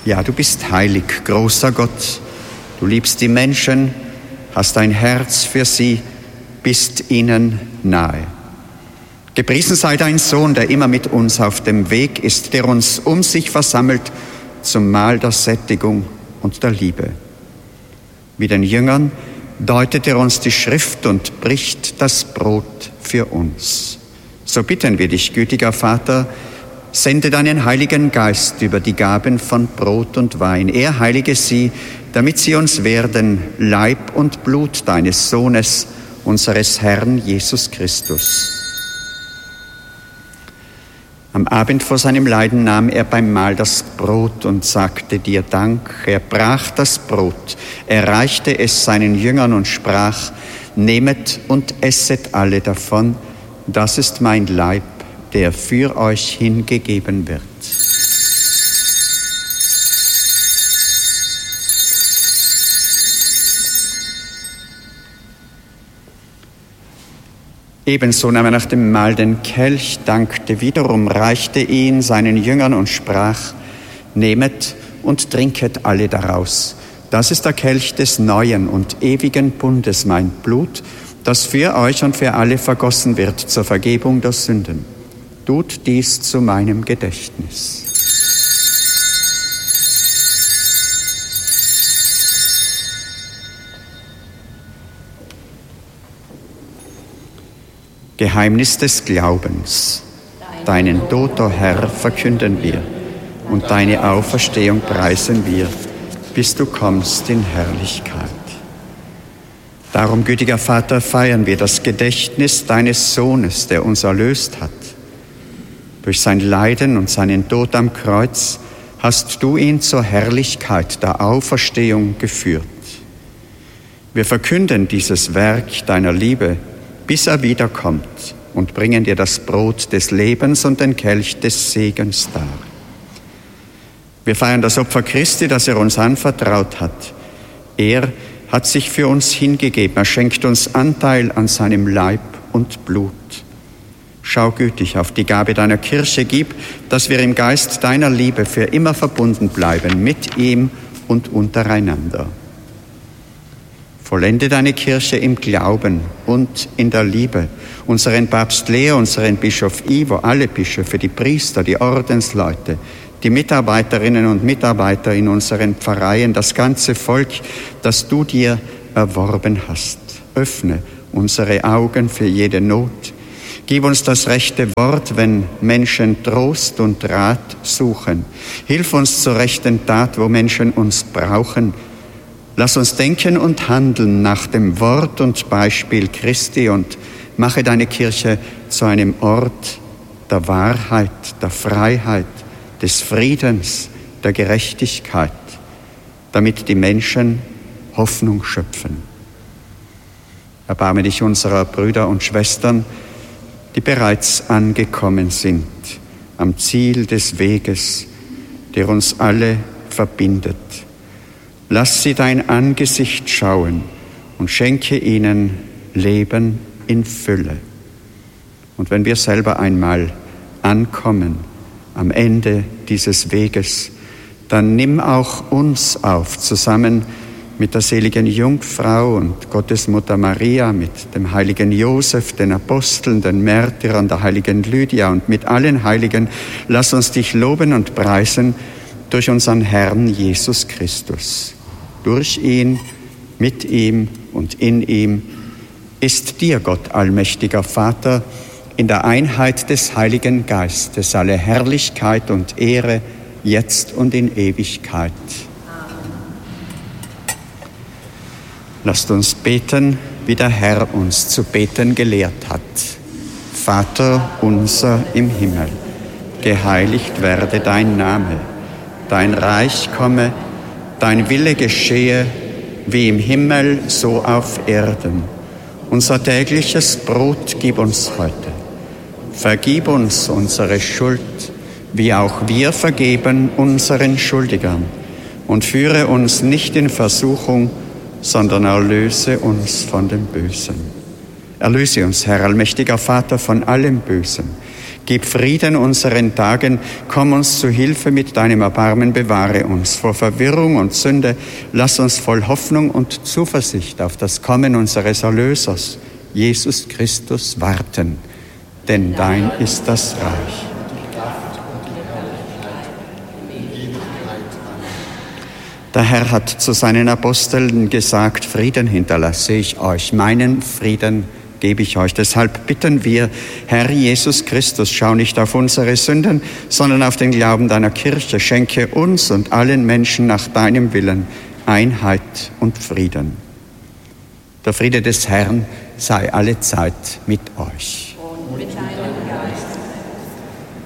Ja, du bist heilig, großer Gott. Du liebst die Menschen, hast ein Herz für sie, bist ihnen nahe. Gepriesen sei dein Sohn, der immer mit uns auf dem Weg ist, der uns um sich versammelt zum Mahl der Sättigung und der Liebe. Wie den Jüngern deutet er uns die Schrift und bricht das Brot für uns. So bitten wir dich, gütiger Vater, sende deinen Heiligen Geist über die Gaben von Brot und Wein. Er heilige sie, damit sie uns werden Leib und Blut deines Sohnes, unseres Herrn Jesus Christus. Am Abend vor seinem Leiden nahm er beim Mahl das Brot und sagte dir Dank. Er brach das Brot, er reichte es seinen Jüngern und sprach: Nehmet und esset alle davon, das ist mein Leib, der für euch hingegeben wird. Ebenso nahm er nach dem Mahl den Kelch, dankte wiederum, reichte ihn seinen Jüngern und sprach: Nehmet und trinket alle daraus. Das ist der Kelch des neuen und ewigen Bundes, mein Blut, das für euch und für alle vergossen wird zur Vergebung der Sünden. Tut dies zu meinem Gedächtnis. Geheimnis des Glaubens. Deinen Tod, o Herr, verkünden wir und deine Auferstehung preisen wir, bis du kommst in Herrlichkeit. Darum, gütiger Vater, feiern wir das Gedächtnis deines Sohnes, der uns erlöst hat. Durch sein Leiden und seinen Tod am Kreuz hast du ihn zur Herrlichkeit der Auferstehung geführt. Wir verkünden dieses Werk deiner Liebe, bis er wiederkommt, und bringen dir das Brot des Lebens und den Kelch des Segens dar. Wir feiern das Opfer Christi, das er uns anvertraut hat. Er hat sich für uns hingegeben, er schenkt uns Anteil an seinem Leib und Blut. Schau gütig auf die Gabe deiner Kirche, gib, dass wir im Geist deiner Liebe für immer verbunden bleiben mit ihm und untereinander. Vollende deine Kirche im Glauben und in der Liebe. Unseren Papst Leo, unseren Bischof Ivo, alle Bischöfe, die Priester, die Ordensleute, die Mitarbeiterinnen und Mitarbeiter in unseren Pfarreien, das ganze Volk, das du dir erworben hast. Öffne unsere Augen für jede Not. Gib uns das rechte Wort, wenn Menschen Trost und Rat suchen. Hilf uns zur rechten Tat, wo Menschen uns brauchen. Lass uns denken und handeln nach dem Wort und Beispiel Christi und mache deine Kirche zu einem Ort der Wahrheit, der Freiheit, des Friedens, der Gerechtigkeit, damit die Menschen Hoffnung schöpfen. Erbarme dich unserer Brüder und Schwestern, die bereits angekommen sind am Ziel des Weges, der uns alle verbindet. Lass sie dein Angesicht schauen und schenke ihnen Leben in Fülle. Und wenn wir selber einmal ankommen am Ende dieses Weges, dann nimm auch uns auf, zusammen mit der seligen Jungfrau und Gottesmutter Maria, mit dem heiligen Josef, den Aposteln, den Märtyrern, der heiligen Lydia und mit allen Heiligen. Lass uns dich loben und preisen durch unseren Herrn Jesus Christus. Durch ihn, mit ihm und in ihm ist dir, Gott allmächtiger Vater, in der Einheit des Heiligen Geistes alle Herrlichkeit und Ehre, jetzt und in Ewigkeit. Lasst uns beten, wie der Herr uns zu beten gelehrt hat. Vater unser im Himmel, geheiligt werde dein Name, dein Reich komme, dein Wille geschehe, wie im Himmel, so auf Erden. Unser tägliches Brot gib uns heute. Vergib uns unsere Schuld, wie auch wir vergeben unseren Schuldigern. Und führe uns nicht in Versuchung, sondern erlöse uns von dem Bösen. Erlöse uns, Herr allmächtiger Vater, von allem Bösen. Gib Frieden unseren Tagen, komm uns zu Hilfe mit deinem Erbarmen, bewahre uns vor Verwirrung und Sünde, lass uns voll Hoffnung und Zuversicht auf das Kommen unseres Erlösers, Jesus Christus, warten. Denn dein ist das Reich. Der Herr hat zu seinen Aposteln gesagt, Frieden hinterlasse ich euch, meinen Frieden gebe ich euch. Deshalb bitten wir, Herr Jesus Christus, schau nicht auf unsere Sünden, sondern auf den Glauben deiner Kirche. Schenke uns und allen Menschen nach deinem Willen Einheit und Frieden. Der Friede des Herrn sei allezeit mit euch. Und mit deinem